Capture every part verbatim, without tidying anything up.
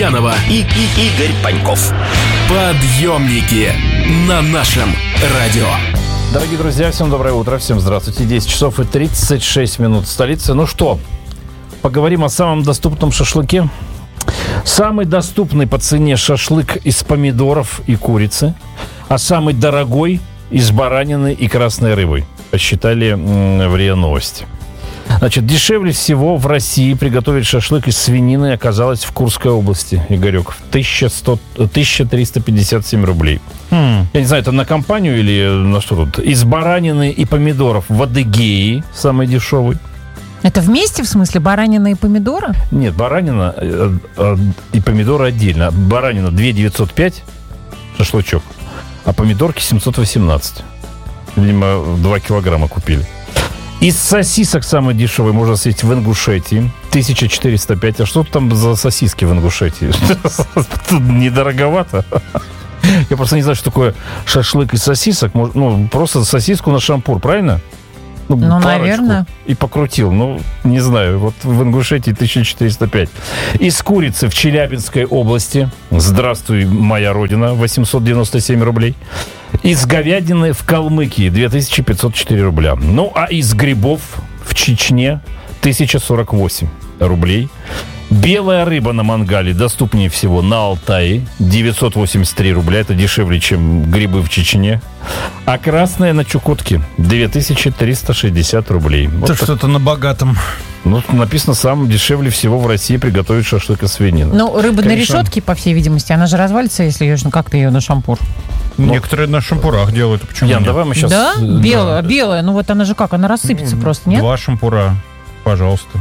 Гурьянова и, и Игорь Паньков. Подъемники на нашем радио. Дорогие друзья, всем доброе утро, всем здравствуйте. десять часов и тридцать шесть минут в столице. Ну что, поговорим о самом доступном шашлыке. Самый доступный по цене шашлык из помидоров и курицы, а самый дорогой из баранины и красной рыбы, посчитали в РИА Новости. Значит, дешевле всего в России приготовить шашлык из свинины оказалось в Курской области, Игорек, в тысяча триста пятьдесят семь рублей. Mm. Я не знаю, это на компанию или на что тут? Из баранины и помидоров в Адыгее самый дешевый. Это вместе, в смысле, баранина и помидоры? Нет, баранина э, э, и помидоры отдельно. Баранина две тысячи девятьсот пять, шашлычок, а помидорки семьсот восемнадцать. Видимо, два килограмма купили. Из сосисок самый дешевый можно съесть в Ингушетии. тысяча четыреста пять. А что там за сосиски в Ингушетии? Недороговато. Я просто не знаю, что такое шашлык из сосисок. Ну, просто сосиску на шампур, правильно? Ну, ну наверное. И покрутил. Ну, не знаю. Вот в Ингушетии тысяча четыреста пять. Из курицы в Челябинской области. Здравствуй, моя родина. восемьсот девяносто семь рублей. Из говядины в Калмыкии две тысячи пятьсот четыре рубля. Ну, а из грибов в Чечне тысяча сорок восемь рублей. Белая рыба на мангале доступнее всего на Алтае. девятьсот восемьдесят три рубля. Это дешевле, чем грибы в Чечне. А красная на Чукотке две тысячи триста шестьдесят рублей. Это вот что-то на богатом. Ну, написано, сам дешевле всего в России приготовить шашлык из свинины. Ну, рыба Конечно. на решетке, по всей видимости, она же развалится, если ее, ну, как-то ее на шампур. Но... Некоторые на шампурах делают. Почему Ян, нет? давай мы сейчас... Да? Белая, да. белая. Ну, вот она же как? Она рассыпется ну, просто, нет? Два шампура, пожалуйста.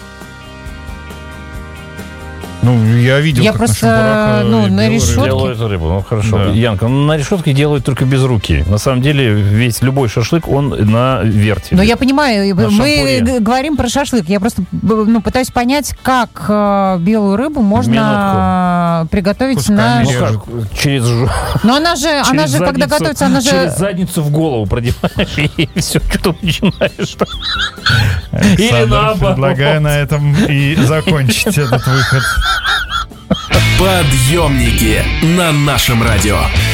Ну, я видел, я как просто, на шампурах ну, на решетке делают рыбу. Ну, хорошо. Да. Янка, ну, на решетке делают только без руки. На самом деле, весь любой шашлык, он на вертеле. Ну, я понимаю, на мы шампуре. говорим про шашлык. Я просто ну, пытаюсь понять, как э, белую рыбу можно Минутку. приготовить Кусками на... Ну, как? Через... Но она же, она же когда готовится, она же... Через задницу в голову продеваешь, и все, что ты начинаешь. Или наоборот. Предлагаю на этом и закончить этот выход. Подъемники на нашем радио.